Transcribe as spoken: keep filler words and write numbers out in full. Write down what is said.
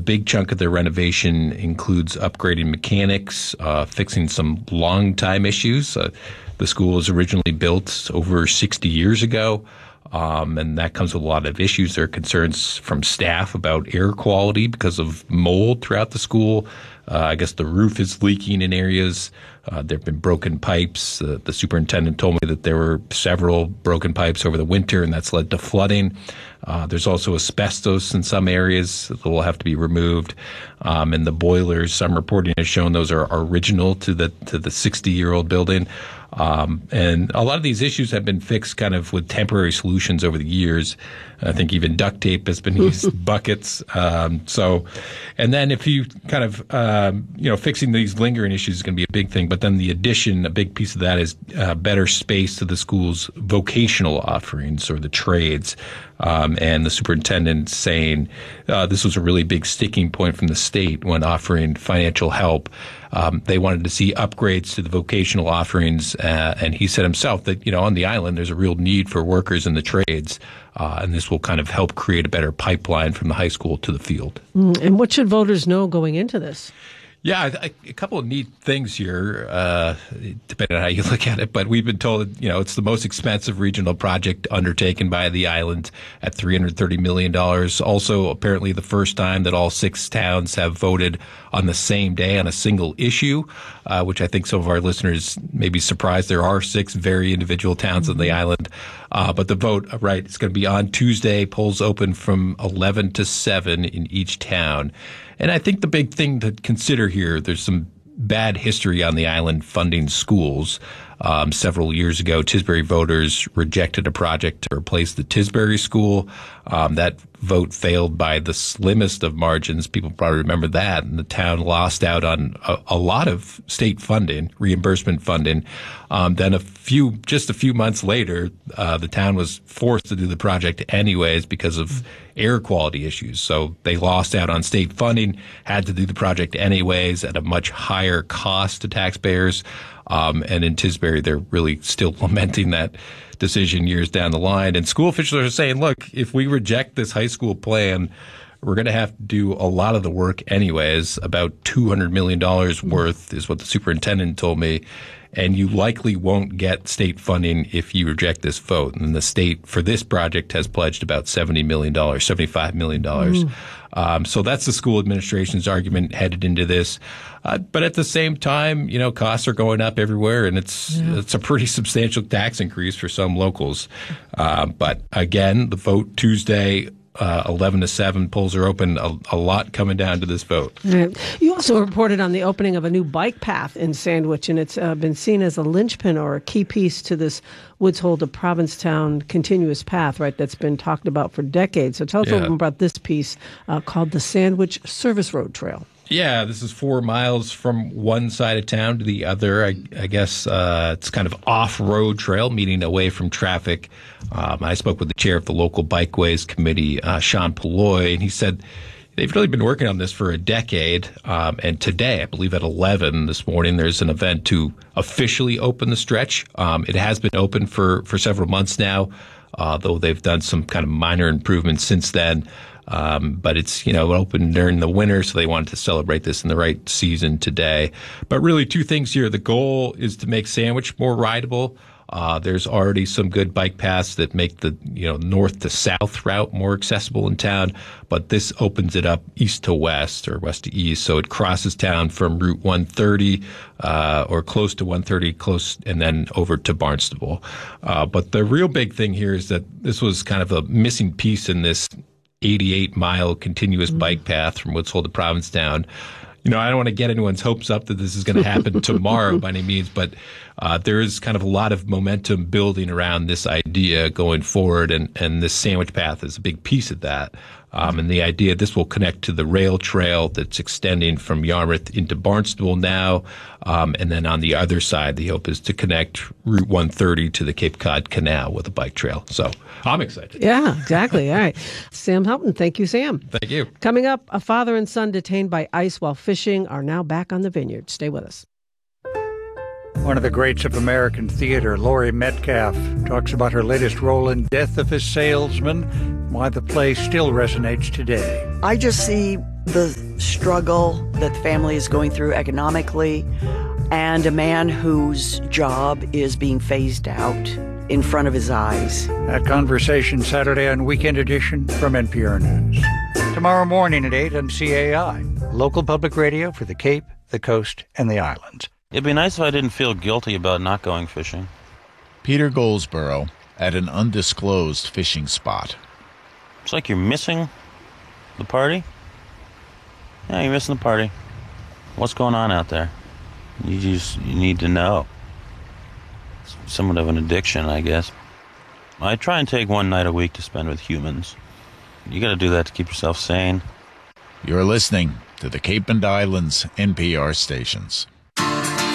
big chunk of their renovation includes upgrading mechanics, uh, fixing some long-time issues. Uh, the school was originally built over sixty years ago, um, and that comes with a lot of issues. There are concerns from staff about air quality because of mold throughout the school. Uh, I guess the roof is leaking in areas. Uh, there have been broken pipes. Uh, the superintendent told me that there were several broken pipes over the winter, and that's led to flooding. Uh, there's also asbestos in some areas that will have to be removed. Um, and the boilers, some reporting has shown those are original to the to the sixty-year-old building. Um, and a lot of these issues have been fixed kind of with temporary solutions over the years. I think even duct tape has been used, buckets. Um, so, and then if you kind of, um, you know, fixing these lingering issues is going to be a big thing. But then the addition, a big piece of that is uh, better space to the school's vocational offerings or the trades. Um, and the superintendent saying uh, this was a really big sticking point from the state when offering financial help. Um, they wanted to see upgrades to the vocational offerings, uh, and he said himself that, you know, on the island there's a real need for workers in the trades, uh, and this will kind of help create a better pipeline from the high school to the field. Mm, and what should voters know going into this? Yeah, a, a couple of neat things here, uh, depending on how you look at it. But we've been told, you know, it's the most expensive regional project undertaken by the island at three hundred thirty million dollars. Also, apparently the first time that all six towns have voted on the same day on a single issue, uh, which I think some of our listeners may be surprised. There are six very individual towns on the island. Uh, but the vote, right, it's going to be on Tuesday. Polls open from eleven to seven in each town. And I think the big thing to consider here, there's some bad history on the island funding schools. Um, several years ago, Tisbury voters rejected a project to replace the Tisbury School. Um, that vote failed by the slimmest of margins. People probably remember that. And the town lost out on a, a lot of state funding, reimbursement funding. Um, then a few, just a few months later, uh, the town was forced to do the project anyways because of air quality issues. So they lost out on state funding, had to do the project anyways at a much higher cost to taxpayers. Um, and in Tisbury, they're really still lamenting that decision years down the line. And school officials are saying, look, if we reject this high school plan, we're going to have to do a lot of the work anyways. About two hundred million dollars worth is what the superintendent told me. And you likely won't get state funding if you reject this vote. And the state for this project has pledged about seventy million dollars, seventy-five million dollars. Mm. Um, so that's the school administration's argument headed into this. Uh, but at the same time, you know, costs are going up everywhere, and it's yeah. it's a pretty substantial tax increase for some locals. Uh, but again, the vote Tuesday, uh, eleven to seven, polls are open. A, a lot coming down to this vote. Right. You also reported on the opening of a new bike path in Sandwich, and it's uh, been seen as a linchpin or a key piece to this Woods Hole to Provincetown continuous path, right, that's been talked about for decades. So tell us yeah. a little bit about this piece uh, called the Sandwich Service Road Trail. Yeah, this is four miles from one side of town to the other. I, I guess uh, it's kind of off-road trail, meaning away from traffic. Um, I spoke with the chair of the local Bikeways Committee, uh, Sean Polloy, and he said they've really been working on this for a decade. Um, and today, I believe at eleven this morning, there's an event to officially open the stretch. Um, it has been open for, for several months now, uh, though they've done some kind of minor improvements since then. Um, but it's, you know, open during the winter, so they wanted to celebrate this in the right season today. But really two things here. The goal is to make Sandwich more rideable. Uh, there's already some good bike paths that make the, you know, north to south route more accessible in town, but this opens it up east to west or west to east. So it crosses town from Route one thirty, uh, or close to one thirty, close, and then over to Barnstable. Uh, but the real big thing here is that this was kind of a missing piece in this eighty-eight mile continuous mm-hmm. bike path from Woods Hole to Provincetown. You know, I don't want to get anyone's hopes up that this is going to happen tomorrow by any means, but uh, there is kind of a lot of momentum building around this idea going forward, and, and this sandwich path is a big piece of that. Um, and the idea this will connect to the rail trail that's extending from Yarmouth into Barnstable now. Um, and then on the other side, the hope is to connect Route one thirty to the Cape Cod Canal with a bike trail. So I'm excited. Yeah, exactly. All right. Sam Helton. Thank you, Sam. Thank you. Coming up, a father and son detained by ICE while fishing are now back on the vineyard. Stay with us. One of the greats of American theater, Laurie Metcalf, talks about her latest role in Death of a Salesman, why the play still resonates today. I just see the struggle that the family is going through economically, and a man whose job is being phased out in front of his eyes. That conversation Saturday on Weekend Edition from N P R News. Tomorrow morning at eight on C A I, local public radio for the Cape, the Coast, and the Islands. It'd be nice if I didn't feel guilty about not going fishing. Peter Goldsboro at an undisclosed fishing spot. It's like you're missing the party. Yeah, you're missing the party. What's going on out there? You just you need to know. It's somewhat of an addiction, I guess. I try and take one night a week to spend with humans. You got to do that to keep yourself sane. You're listening to the Cape and Islands N P R stations.